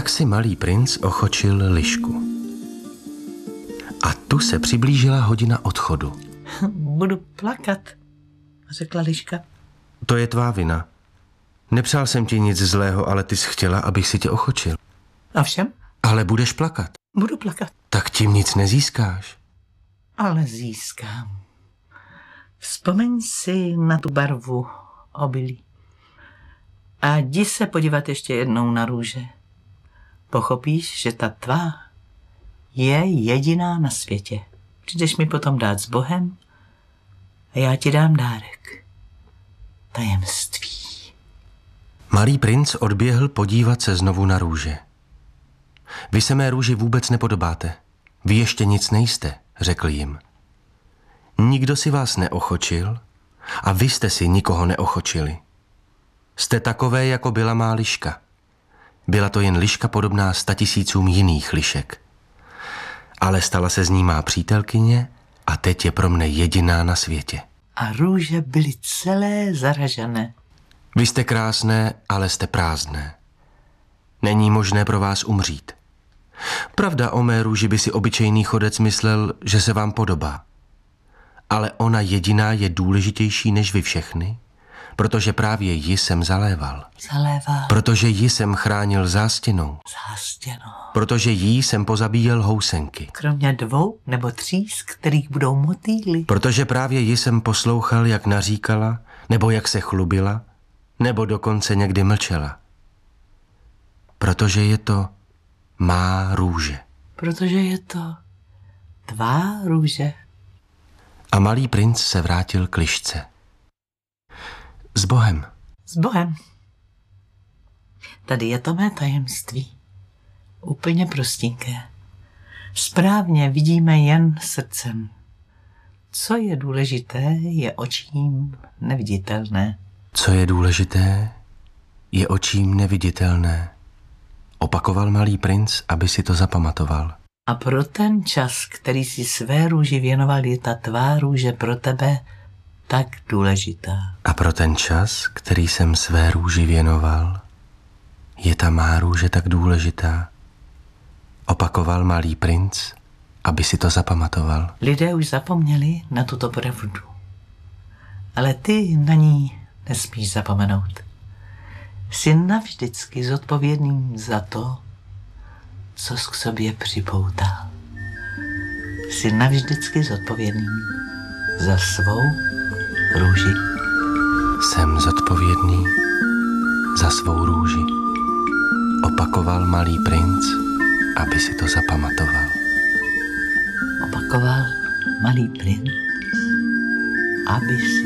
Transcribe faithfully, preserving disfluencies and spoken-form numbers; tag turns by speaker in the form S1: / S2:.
S1: Tak si malý princ ochočil lišku. A tu se přiblížila hodina odchodu.
S2: Budu plakat, řekla liška.
S1: To je tvá vina. Nepřál jsem ti nic zlého, ale ty jsi chtěla, abych si tě ochočil.
S2: A všem?
S1: Ale budeš plakat.
S2: Budu plakat.
S1: Tak tím nic nezískáš.
S2: Ale získám. Vzpomeň si na tu barvu obilí. A jdi se podívat ještě jednou na růže. Pochopíš, že ta tvá je jediná na světě. Přijdeš mi potom dát s Bohem a já ti dám dárek. Tajemství.
S1: Malý princ odběhl podívat se znovu na růže. Vy se mé růži vůbec nepodobáte. Vy ještě nic nejste, řekl jim. Nikdo si vás neochočil a vy jste si nikoho neochočili. Jste takové, jako byla má liška. Byla to jen liška podobná statisícům jiných lišek. Ale stala se z ní má přítelkyně a teď je pro mne jediná na světě.
S2: A růže byly celé zaražené.
S1: Vy jste krásné, ale jste prázdné. Není možné pro vás umřít. Pravda, o mé růži by si obyčejný chodec myslel, že se vám podobá. Ale ona jediná je důležitější než vy všechny, protože právě ji jsem zaléval.
S2: Zaléval.
S1: Protože ji jsem chránil zástěnou.
S2: Zástěnou.
S1: Protože jí jsem pozabíjel housenky.
S2: Kromě dvou nebo tří, z kterých budou motýly.
S1: Protože právě ji jsem poslouchal, jak naříkala, nebo jak se chlubila, nebo dokonce někdy mlčela. Protože je to má růže.
S2: Protože je to tvá růže.
S1: A malý princ se vrátil k lišce. S Bohem.
S2: S Bohem. Tady je to mé tajemství. Úplně prostinké. Správně vidíme jen srdcem. Co je důležité, je očím neviditelné.
S1: Co je důležité, je očím neviditelné. Opakoval malý princ, aby si to zapamatoval.
S2: A pro ten čas, který si své růži věnoval, je ta tvá růže pro tebe tak důležitá.
S1: A pro ten čas, který jsem své růži věnoval, je ta má růže tak důležitá. Opakoval malý princ, aby si to zapamatoval.
S2: Lidé už zapomněli na tuto pravdu. Ale ty na ní nesmíš zapomenout. Jsi navždycky zodpovědný za to, co jsi k sobě připoutal. Jsi navždycky zodpovědný za svou růži.
S1: Jsem zodpovědný za svou růži. Opakoval malý princ, aby si to zapamatoval.
S2: Opakoval malý princ, aby si